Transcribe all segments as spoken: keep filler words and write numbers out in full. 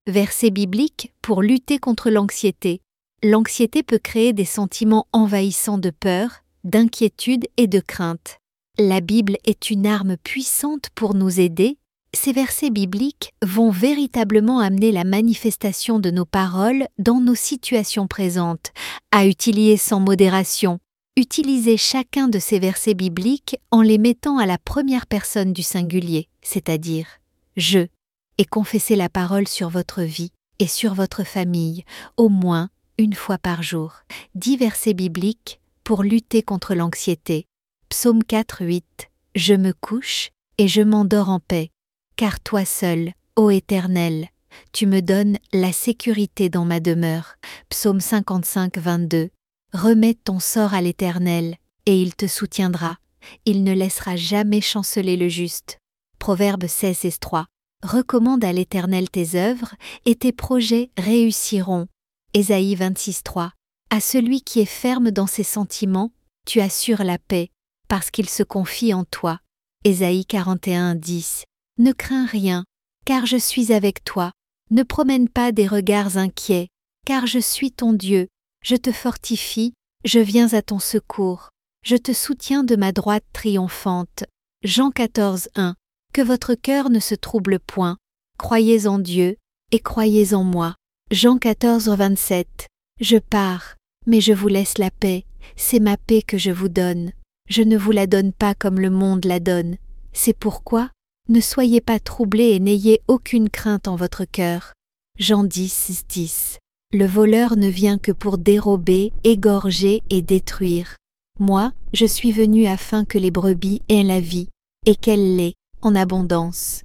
Verset biblique pour lutter contre l'anxiété. L'anxiété peut créer des sentiments envahissants de peur, d'inquiétude et de crainte. La Bible est une arme puissante pour nous aider. Ces versets bibliques vont véritablement amener la manifestation de nos paroles dans nos situations présentes, à utiliser sans modération. Utilisez chacun de ces versets bibliques en les mettant à la première personne du singulier, c'est-à-dire « je », et confessez la parole sur votre vie et sur votre famille, au moins une fois par jour. Dix versets bibliques pour lutter contre l'anxiété. Psaume quatre, huit. Je me couche et je m'endors en paix, car toi seul, ô Éternel, tu me donnes la sécurité dans ma demeure. Psaume cinquante-cinq, vingt-deux. Remets ton sort à l'Éternel, et il te soutiendra. Il ne laissera jamais chanceler le juste. Proverbe seize, trois. Recommande à l'Éternel tes œuvres, et tes projets réussiront. Ésaïe vingt-six, trois. À celui qui est ferme dans ses sentiments, tu assures la paix, parce qu'il se confie en toi. Ésaïe quarante et un, dix. Ne crains rien, car je suis avec toi. Ne promène pas des regards inquiets, car je suis ton Dieu. Je te fortifie, je viens à ton secours. Je te soutiens de ma droite triomphante. Jean quatorze, un. Que votre cœur ne se trouble point. Croyez en Dieu, et croyez en moi. Jean quatorze, vingt-sept. Je pars, mais je vous laisse la paix. C'est ma paix que je vous donne. Je ne vous la donne pas comme le monde la donne. C'est pourquoi, ne soyez pas troublés et n'ayez aucune crainte en votre cœur. Jean dix, dix. Le voleur ne vient que pour dérober, égorger et détruire. Moi, je suis venu afin que les brebis aient la vie, et qu'elle l'ait en abondance.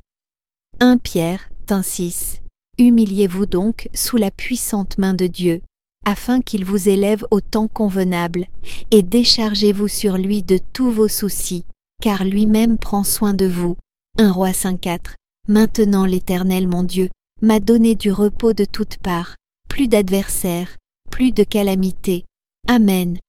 un Pierre, six. Humiliez-vous donc sous la puissante main de Dieu, afin qu'il vous élève au temps convenable, et déchargez-vous sur lui de tous vos soucis, car lui-même prend soin de vous. un Roi cinq, quatre. Maintenant l'Éternel mon Dieu m'a donné du repos de toutes parts, plus d'adversaires, plus de calamités. Amen.